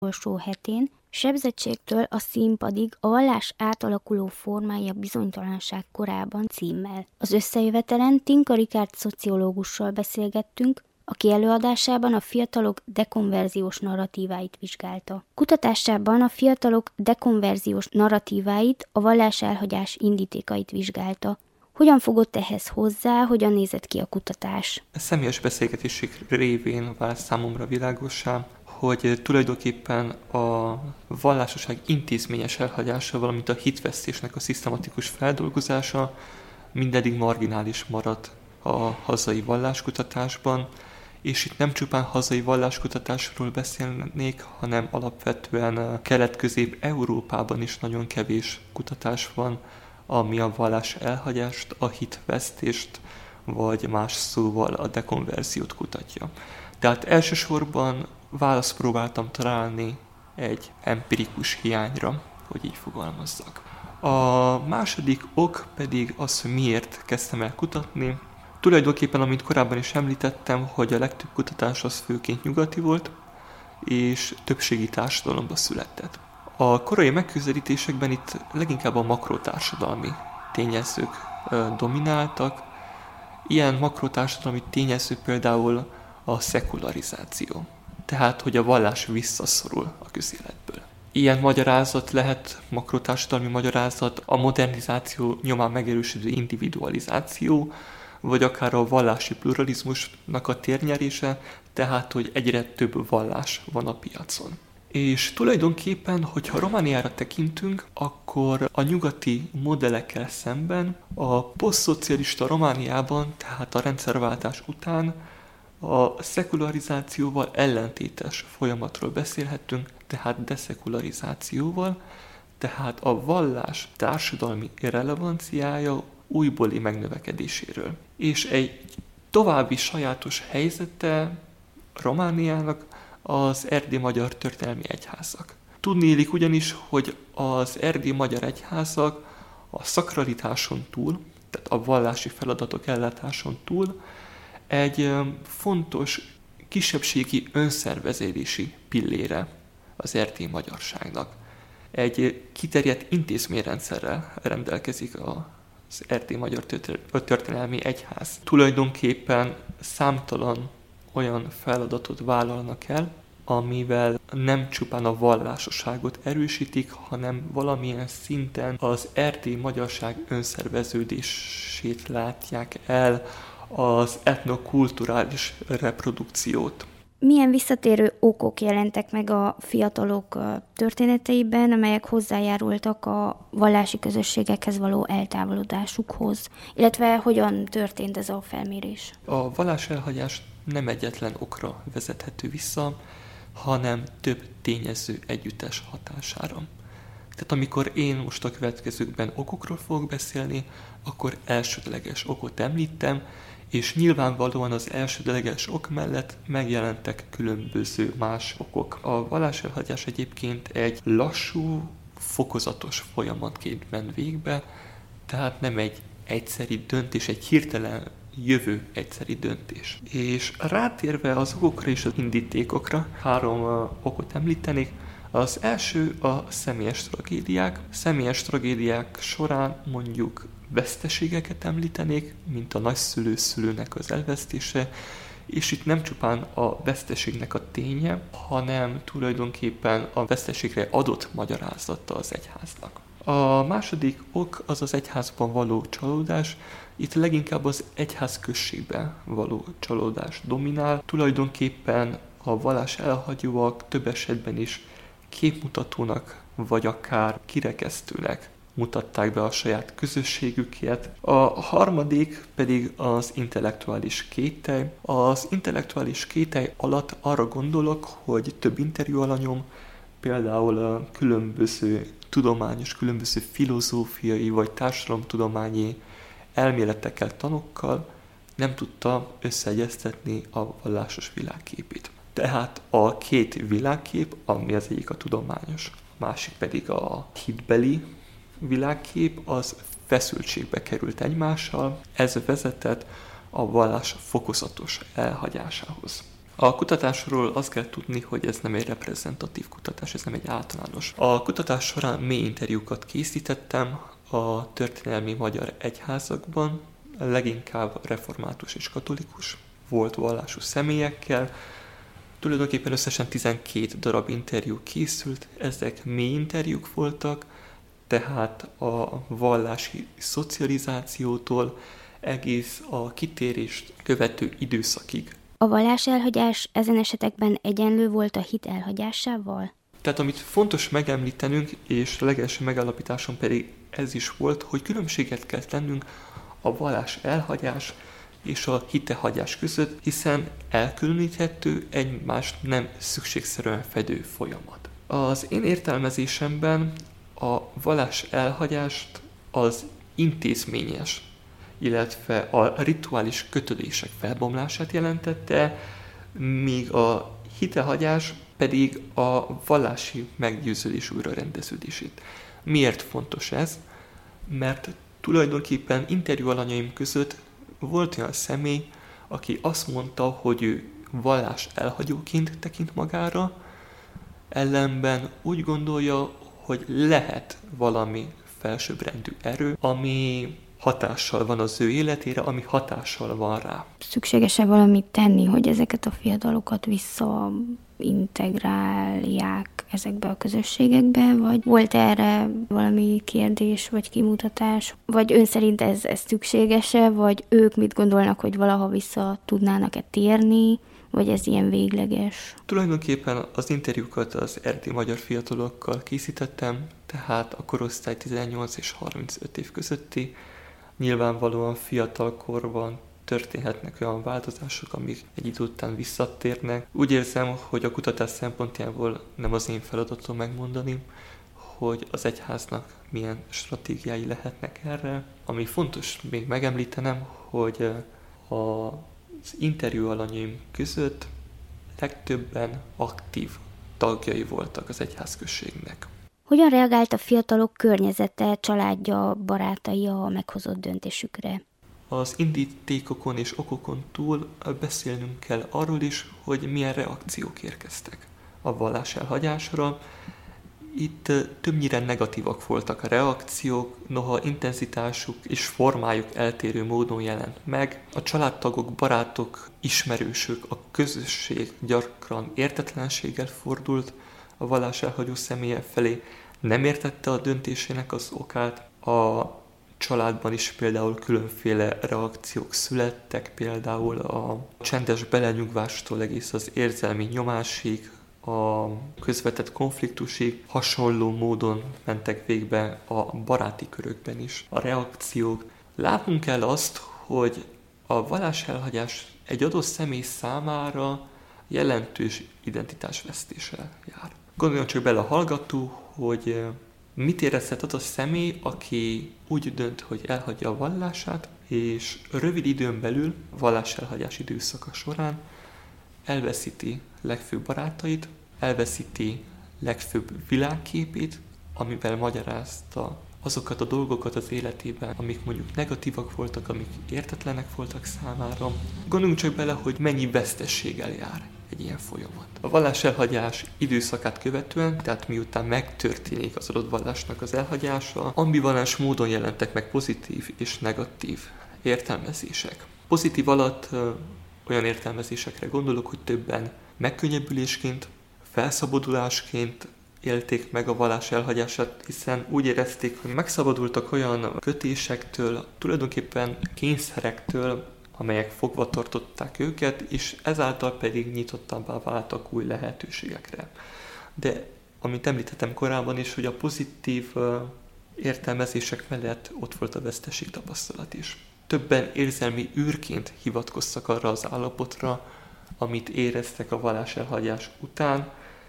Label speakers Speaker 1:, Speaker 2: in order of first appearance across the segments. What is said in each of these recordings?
Speaker 1: utolsó hetén, sebzettségtől a színpadig a vallás átalakuló formája bizonytalanság korában címmel. Az összejövetelen Tinka Ricard szociológussal beszélgettünk, aki előadásában a fiatalok dekonverziós narratíváit vizsgálta. Kutatásában a fiatalok dekonverziós narratíváit, a valláselhagyás indítékait vizsgálta. Hogyan fogott ehhez hozzá, hogyan nézett ki a kutatás?
Speaker 2: A személyes beszélgetések révén vált számomra világossá, hogy tulajdonképpen a vallásosság intézményes elhagyása, valamint a hitvesztésnek a szisztematikus feldolgozása mindeddig marginális maradt a hazai valláskutatásban, és itt nem csupán hazai valláskutatásról beszélnék, hanem alapvetően Kelet-Közép-Európában is nagyon kevés kutatás van, ami a vallás elhagyást, a hitvesztést, vagy más szóval a dekonverziót kutatja. Tehát elsősorban választ próbáltam találni egy empirikus hiányra, hogy így fogalmazzak. A második ok pedig az, hogy miért kezdtem el kutatni. Tulajdonképpen, amit korábban is említettem, hogy a legtöbb kutatás az főként nyugati volt, és többségi társadalomba született. A korai megközelítésekben itt leginkább a makrotársadalmi tényezők domináltak. Ilyen makrotársadalmi tényező például a szekularizáció, tehát hogy a vallás visszaszorul a közéletből. Ilyen magyarázat lehet, makrotársadalmi magyarázat, a modernizáció nyomán megerősödő individualizáció, vagy akár a vallási pluralizmusnak a térnyerése, tehát hogy egyre több vallás van a piacon. És tulajdonképpen, hogyha Romániára tekintünk, akkor a nyugati modellekkel szemben a posztszocialista Romániában, tehát a rendszerváltás után a szekularizációval ellentétes folyamatról beszélhetünk, tehát deszekularizációval, tehát a vallás társadalmi relevanciája újbóli megnövekedéséről. És egy további sajátos helyzete Romániának az erdélyi magyar történelmi egyházak. Tudniillik ugyanis, hogy az erdélyi magyar egyházak a szakralitáson túl, tehát a vallási feladatok ellátáson túl egy fontos kisebbségi önszervezési pillére az erdélyi magyarságnak. Egy kiterjedt intézményrendszerrel rendelkezik az erdélyi magyar történelmi egyház. Tulajdonképpen számtalan olyan feladatot vállalnak el, amivel nem csupán a vallásosságot erősítik, hanem valamilyen szinten az erdélyi magyarság önszerveződését látják el, az etnokulturális reprodukciót.
Speaker 1: Milyen visszatérő okok jelentek meg a fiatalok történeteiben, amelyek hozzájárultak a vallási közösségekhez való eltávolodásukhoz, illetve hogyan történt ez a felmérés?
Speaker 2: A valláselhagyás nem egyetlen okra vezethető vissza, hanem több tényező együttes hatására. Tehát amikor én most a következőkben okokról fogok beszélni, akkor elsődleges okot említem, és nyilvánvalóan az elsődleges ok mellett megjelentek különböző más okok. A valláselhagyás egyébként egy lassú, fokozatos folyamatként ment végbe, tehát nem egy egyszeri döntés, egy hirtelen jövő egyszeri döntés. És rátérve az okokra és az indítékokra, 3 okot említenék. Az első a személyes tragédiák. Személyes tragédiák során mondjuk veszteségeket említenék, mint a nagyszülő-szülőnek az elvesztése, és itt nem csupán a veszteségnek a ténye, hanem tulajdonképpen a veszteségre adott magyarázata az egyháznak. A második ok az az egyházban való csalódás. Itt leginkább az egyház községben való csalódás dominál. Tulajdonképpen a vallás elhagyóak több esetben is képmutatónak, vagy akár kirekesztőnek mutatták be a saját közösségüket. A harmadik pedig az intellektuális kételj. Az intellektuális kételj alatt arra gondolok, hogy több interjú alanyom, például különböző tudományos, különböző filozófiai vagy társadalomtudományi elméletekkel, tanokkal nem tudta összeegyeztetni a vallásos világképét. Tehát a két világkép, ami az egyik a tudományos, a másik pedig a hitbeli világkép, az feszültségbe került egymással, ez vezetett a vallás fokozatos elhagyásához. A kutatásról azt kell tudni, hogy ez nem egy reprezentatív kutatás, ez nem egy általános. A kutatás során mély interjúkat készítettem a történelmi magyar egyházakban, leginkább református és katolikus volt vallású személyekkel. Tulajdonképpen összesen 12 darab interjú készült, ezek mély interjúk voltak, tehát a vallási szocializációtól egész a kitérést követő időszakig.
Speaker 1: A valláselhagyás ezen esetekben egyenlő volt a hit elhagyásával?
Speaker 2: Tehát amit fontos megemlítenünk, és legelső megállapításon pedig ez is volt, hogy különbséget kell tennünk a vallás elhagyás és a hitehagyás között, hiszen elkülöníthető, egymást nem szükségszerűen fedő folyamat. Az én értelmezésemben a vallás elhagyást az intézményes, illetve a rituális kötődések felbomlását jelentette, míg a hitehagyás pedig a vallási meggyőződés újrarendeződését. Miért fontos ez? Mert tulajdonképpen interjú alanyaim között volt olyan személy, aki azt mondta, hogy ő vallás elhagyóként tekint magára, ellenben úgy gondolja, hogy lehet valami felsőbbrendű erő, ami hatással van az ő életére, ami hatással van rá.
Speaker 1: Szükséges-e valamit tenni, hogy ezeket a fiatalokat visszaintegrálják ezekbe a közösségekbe, vagy volt erre valami kérdés, vagy kimutatás, vagy ön szerint ez szükséges-e, vagy ők mit gondolnak, hogy valaha vissza tudnának-e térni, vagy ez ilyen végleges?
Speaker 2: Tulajdonképpen az interjúkat az erdélyi magyar fiatalokkal készítettem, tehát a korosztály 18 és 35 év közötti. Nyilvánvalóan fiatal korban történhetnek olyan változások, amik egy idő után visszatérnek. Úgy érzem, hogy a kutatás szempontjából nem az én feladatom megmondani, hogy az egyháznak milyen stratégiái lehetnek erre. Ami fontos még megemlítenem, hogy az interjú alanyaim között legtöbben aktív tagjai voltak az egyházközségnek.
Speaker 1: Hogyan reagált a fiatalok környezete, családja, barátai a meghozott döntésükre?
Speaker 2: Az indítékokon és okokon túl beszélnünk kell arról is, hogy milyen reakciók érkeztek a vallás elhagyásra. Itt többnyire negatívak voltak a reakciók, noha intenzitásuk és formájuk eltérő módon jelent meg. A családtagok, barátok, ismerősök, a közösség gyakran értetlenséggel fordult a vallás elhagyó személye felé, nem értette a döntésének az okát. A családban is például különféle reakciók születtek, például a csendes belenyugvástól egész az érzelmi nyomásig, a közvetett konfliktusig hasonló módon mentek végbe a baráti körökben is a reakciók. Látnunk kell azt, hogy a vallás elhagyás egy adott személy számára jelentős identitásvesztéssel jár. Gondoljon csak bele a hallgató, hogy mit érezhet az a személy, aki úgy dönt, hogy elhagyja a vallását, és rövid időn belül, vallás elhagyás időszaka során elveszíti legfőbb barátait, elveszíti legfőbb világképét, amivel magyarázta azokat a dolgokat az életében, amik mondjuk negatívak voltak, amik értetlenek voltak számára. Gondoljunk csak bele, hogy mennyi vesztességgel jár egy ilyen folyamat. A vallás elhagyás időszakát követően, tehát miután megtörténik az adott vallásnak az elhagyása, ambivalens módon jelentek meg pozitív és negatív értelmezések. Pozitív alatt olyan értelmezésekre gondolok, hogy többen megkönnyebbülésként, felszabadulásként élték meg a vallás elhagyását, hiszen úgy érezték, hogy megszabadultak olyan kötésektől, tulajdonképpen kényszerektől, amelyek fogva tartották őket, és ezáltal pedig nyitottabbá váltak új lehetőségekre. De, amit említettem korábban is, hogy a pozitív értelmezések mellett ott volt a veszteség tapasztalat is. Többen érzelmi űrként hivatkoztak arra az állapotra, amit éreztek a vallás elhagyás után,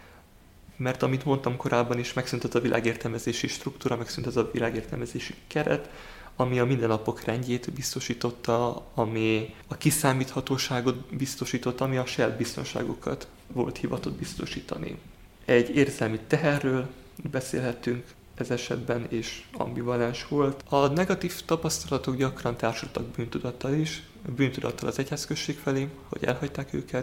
Speaker 2: mert amit mondtam korábban is, megszűnt az a világértelmezési struktúra, megszűnt az a világértelmezési keret, ami a mindennapok rendjét biztosította, ami a kiszámíthatóságot biztosította, ami a saját biztonságokat volt hivatott biztosítani. Egy érzelmi teherről beszélhetünk ez esetben, és ambivalens volt. A negatív tapasztalatok gyakran társultak bűntudattal is, bűntudattal az egyházközség felé, hogy elhagyták őket,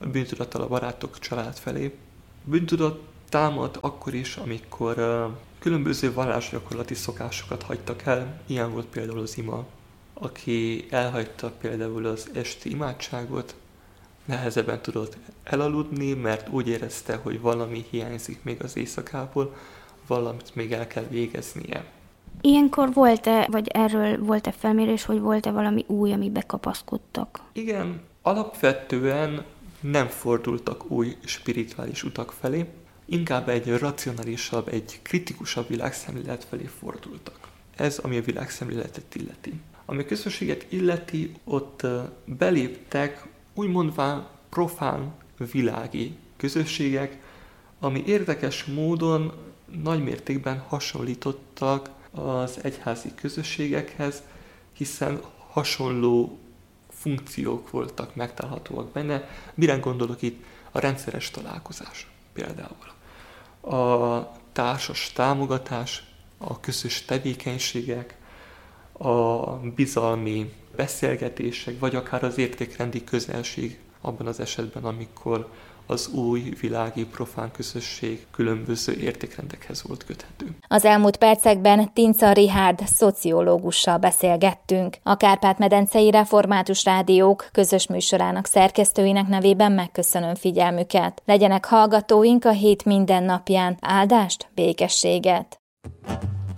Speaker 2: bűntudattal a barátok, család felé. Bűntudat támad akkor is, amikor különböző vallásgyakorlati szokásokat hagytak el. Ilyen volt például az ima. Aki elhagyta például az esti imádságot, nehezebben tudott elaludni, mert úgy érezte, hogy valami hiányzik még az éjszakából, valamit még el kell végeznie.
Speaker 1: Ilyenkor volt-e, vagy erről volt-e felmérés, hogy volt-e valami új, amibe kapaszkodtak?
Speaker 2: Igen, alapvetően nem fordultak új spirituális utak felé, inkább egy racionálisabb, egy kritikusabb világszemlélet felé fordultak. Ez, ami a világszemléletet illeti. Ami a közösséget illeti, ott beléptek úgymondván profán világi közösségek, ami érdekes módon nagymértékben hasonlítottak az egyházi közösségekhez, hiszen hasonló funkciók voltak megtalálhatóak benne. Mire gondolok itt? A rendszeres találkozás például. A társas támogatás, a közös tevékenységek, a bizalmi beszélgetések, vagy akár az értékrendi közelség abban az esetben, amikor az új világi profán közösség különböző értékrendekhez volt köthető.
Speaker 3: Az elmúlt percekben Tinca Richárd szociológussal beszélgettünk. A Kárpát-medencei Református Rádiók közös műsorának szerkesztőinek nevében megköszönöm figyelmüket. Legyenek hallgatóink a hét minden napján. Áldást, békességet!